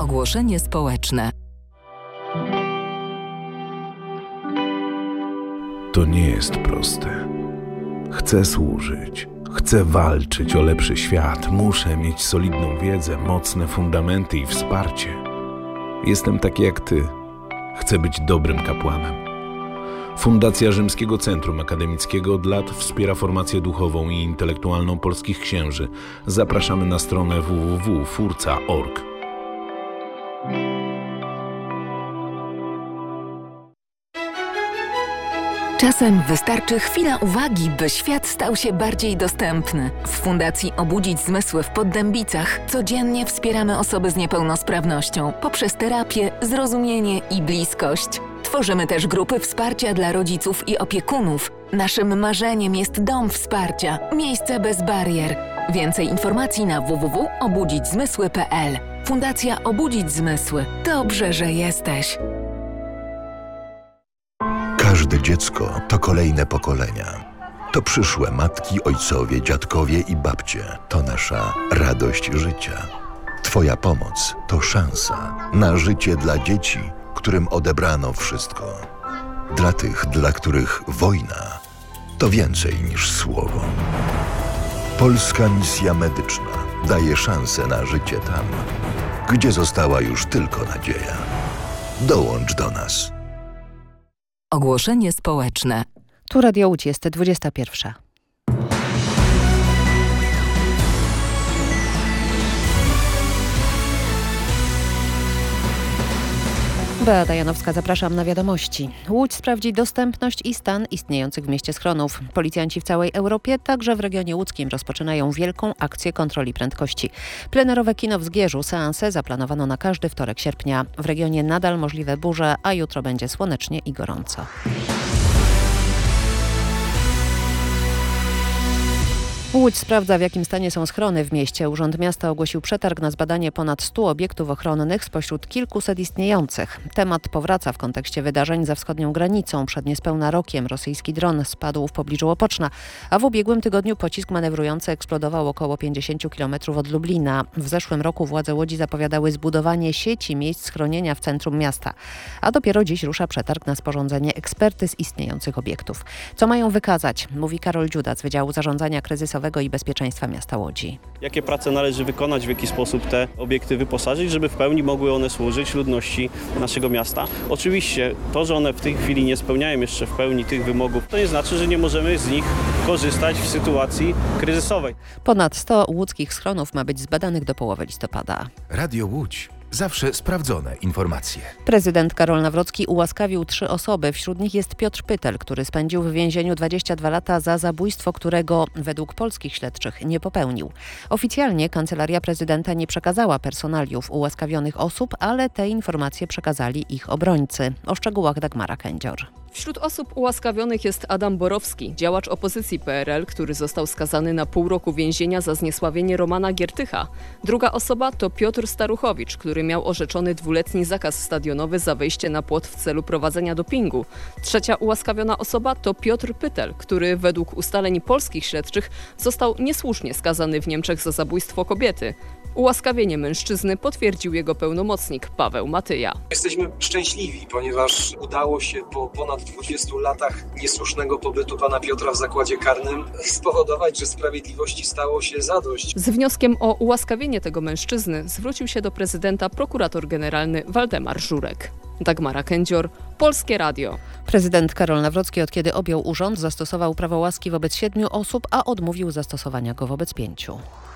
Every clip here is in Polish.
Ogłoszenie społeczne. To nie jest proste. Chcę służyć, chcę walczyć o lepszy świat, muszę mieć solidną wiedzę, mocne fundamenty i wsparcie. Jestem taki jak ty. Chcę być dobrym kapłanem. Fundacja Rzymskiego Centrum Akademickiego od lat wspiera formację duchową i intelektualną polskich księży. Zapraszamy na stronę www.furca.org. Czasem wystarczy chwila uwagi, by świat stał się bardziej dostępny. W Fundacji Obudzić Zmysły w Poddębicach codziennie wspieramy osoby z niepełnosprawnością poprzez terapię, zrozumienie i bliskość. Tworzymy też grupy wsparcia dla rodziców i opiekunów. Naszym marzeniem jest dom wsparcia, miejsce bez barier. Więcej informacji na www.obudzićzmysły.pl. Fundacja Obudzić Zmysły. Dobrze, że jesteś. Każde dziecko to kolejne pokolenia. To przyszłe matki, ojcowie, dziadkowie i babcie. To nasza radość życia. Twoja pomoc to szansa na życie dla dzieci, którym odebrano wszystko. Dla tych, dla których wojna to więcej niż słowo. Polska Misja Medyczna daje szansę na życie tam, gdzie została już tylko nadzieja. Dołącz do nas. Ogłoszenie społeczne. Tu Radio Łódź, jest 21. Beata Janowska, zapraszam na wiadomości. Łódź sprawdzi dostępność i stan istniejących w mieście schronów. Policjanci w całej Europie, także w regionie łódzkim, rozpoczynają wielką akcję kontroli prędkości. Plenerowe kino w Zgierzu, seanse zaplanowano na każdy wtorek sierpnia. W regionie nadal możliwe burze, a jutro będzie słonecznie i gorąco. Łódź sprawdza, w jakim stanie są schrony w mieście. Urząd Miasta ogłosił przetarg na zbadanie ponad 100 obiektów ochronnych spośród kilkuset istniejących. Temat powraca w kontekście wydarzeń za wschodnią granicą. Przed niespełna rokiem rosyjski dron spadł w pobliżu Opoczna, a w ubiegłym tygodniu pocisk manewrujący eksplodował około 50 km od Lublina. W zeszłym roku władze Łodzi zapowiadały zbudowanie sieci miejsc schronienia w centrum miasta. A dopiero dziś rusza przetarg na sporządzenie ekspertyz istniejących obiektów. Co mają wykazać? Mówi Karol Dziuda z Wydziału Zarządzania Kryzysowego i Bezpieczeństwa Miasta Łodzi. Jakie prace należy wykonać, w jaki sposób te obiekty wyposażyć, żeby w pełni mogły one służyć ludności naszego miasta. Oczywiście to, że one w tej chwili nie spełniają jeszcze w pełni tych wymogów, to nie znaczy, że nie możemy z nich korzystać w sytuacji kryzysowej. Ponad 100 łódzkich schronów ma być zbadanych do połowy listopada. Radio Łódź. Zawsze sprawdzone informacje. Prezydent Karol Nawrocki ułaskawił 3 osoby. Wśród nich jest Piotr Pytel, który spędził w więzieniu 22 lata za zabójstwo, którego według polskich śledczych nie popełnił. Oficjalnie Kancelaria Prezydenta nie przekazała personaliów ułaskawionych osób, ale te informacje przekazali ich obrońcy. O szczegółach Dagmara Kędzior. Wśród osób ułaskawionych jest Adam Borowski, działacz opozycji PRL, który został skazany na pół roku więzienia za zniesławienie Romana Giertycha. Druga osoba to Piotr Staruchowicz, który miał orzeczony 2-letni zakaz stadionowy za wejście na płot w celu prowadzenia dopingu. Trzecia ułaskawiona osoba to Piotr Pytel, który według ustaleń polskich śledczych został niesłusznie skazany w Niemczech za zabójstwo kobiety. Ułaskawienie mężczyzny potwierdził jego pełnomocnik Paweł Matyja. Jesteśmy szczęśliwi, ponieważ udało się po ponad 20 latach niesłusznego pobytu pana Piotra w zakładzie karnym spowodować, że sprawiedliwości stało się zadość. Z wnioskiem o ułaskawienie tego mężczyzny zwrócił się do prezydenta prokurator generalny Waldemar Żurek. Dagmara Kędzior, Polskie Radio. Prezydent Karol Nawrocki, od kiedy objął urząd, zastosował prawo łaski wobec 7 osób, a odmówił zastosowania go wobec 5.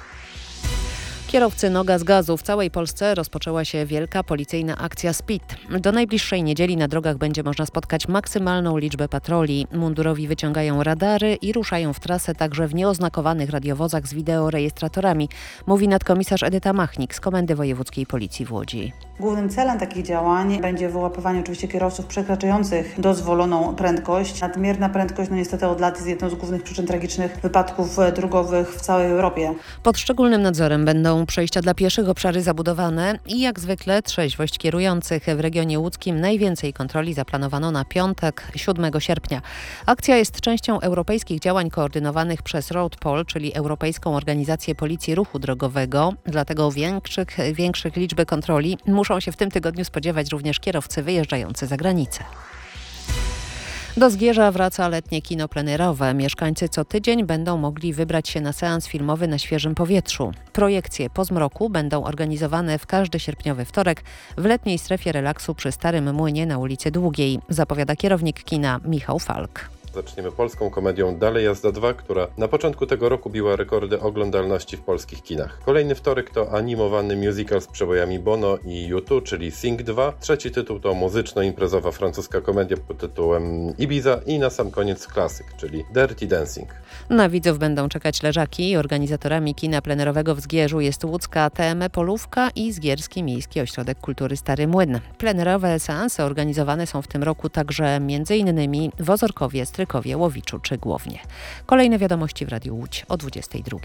Kierowcy Noga z gazu. W całej Polsce rozpoczęła się wielka policyjna akcja SPID. Do najbliższej niedzieli na drogach będzie można spotkać maksymalną liczbę patroli. Mundurowi wyciągają radary i ruszają w trasę także w nieoznakowanych radiowozach z wideorejestratorami, mówi nadkomisarz Edyta Machnik z Komendy Wojewódzkiej Policji w Łodzi. Głównym celem takich działań będzie wyłapywanie oczywiście kierowców przekraczających dozwoloną prędkość. Nadmierna prędkość niestety od lat jest jedną z głównych przyczyn tragicznych wypadków drogowych w całej Europie. Pod szczególnym nadzorem będą przejścia dla pieszych, obszary zabudowane i jak zwykle trzeźwość kierujących. W regionie łódzkim najwięcej kontroli zaplanowano na piątek, 7 sierpnia. Akcja jest częścią europejskich działań koordynowanych przez RoadPol, czyli Europejską Organizację Policji Ruchu Drogowego. Dlatego większych liczby kontroli muszą się w tym tygodniu spodziewać również kierowcy wyjeżdżający za granicę. Do Zgierza wraca letnie kino plenerowe. Mieszkańcy co tydzień będą mogli wybrać się na seans filmowy na świeżym powietrzu. Projekcje po zmroku będą organizowane w każdy sierpniowy wtorek w letniej strefie relaksu przy Starym Młynie na ulicy Długiej, zapowiada kierownik kina Michał Falk. Zaczniemy polską komedią Dalej Jazda 2, która na początku tego roku biła rekordy oglądalności w polskich kinach. Kolejny wtorek to animowany musical z przebojami Bono i U2, czyli Sing 2. Trzeci tytuł to muzyczno-imprezowa francuska komedia pod tytułem Ibiza i na sam koniec klasyk, czyli Dirty Dancing. Na widzów będą czekać leżaki. Organizatorami kina plenerowego w Zgierzu jest łódzka TM Polówka i Zgierski Miejski Ośrodek Kultury Stary Młyn. Plenerowe seanse organizowane są w tym roku także m.in. w Ozorkowie, Strykowie, Łowiczu czy Głownie. Kolejne wiadomości w Radiu Łódź o 22.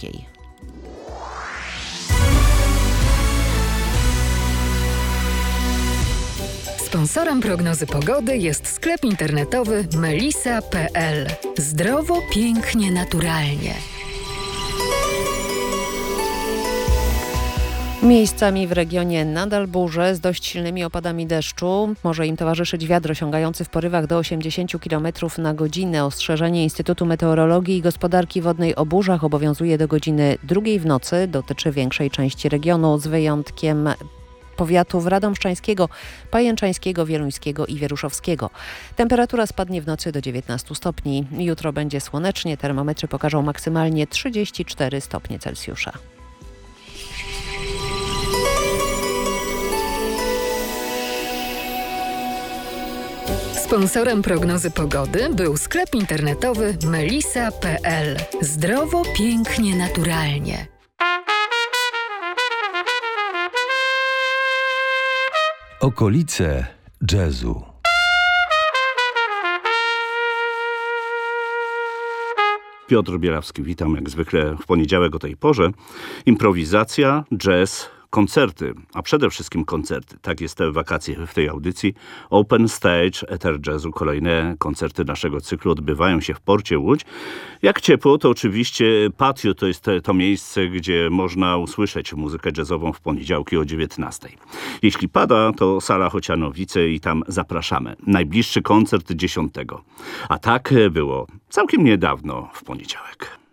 Sponsorem prognozy pogody jest sklep internetowy melisa.pl. Zdrowo, pięknie, naturalnie. Miejscami w regionie nadal burze z dość silnymi opadami deszczu. Może im towarzyszyć wiatr osiągający w porywach do 80 km na godzinę. Ostrzeżenie Instytutu Meteorologii i Gospodarki Wodnej o burzach obowiązuje do godziny 2 w nocy. Dotyczy większej części regionu z wyjątkiem powiatów radomszczańskiego, pajęczańskiego, wieluńskiego i wieruszowskiego. Temperatura spadnie w nocy do 19 stopni. Jutro będzie słonecznie. Termometry pokażą maksymalnie 34 stopnie Celsjusza. Sponsorem prognozy pogody był sklep internetowy melisa.pl. Zdrowo, pięknie, naturalnie. Okolice jazzu. Piotr Bielawski, witam jak zwykle w poniedziałek o tej porze. Improwizacja, jazz, koncerty, a przede wszystkim koncerty. Tak jest te wakacje w tej audycji. Open Stage, Eter Jazzu. Kolejne koncerty naszego cyklu odbywają się w porcie Łódź. Jak ciepło, to oczywiście patio to jest to miejsce, gdzie można usłyszeć muzykę jazzową w poniedziałki o 19. Jeśli pada, to sala Chocianowice i tam zapraszamy. Najbliższy koncert 10. A tak było całkiem niedawno w poniedziałek.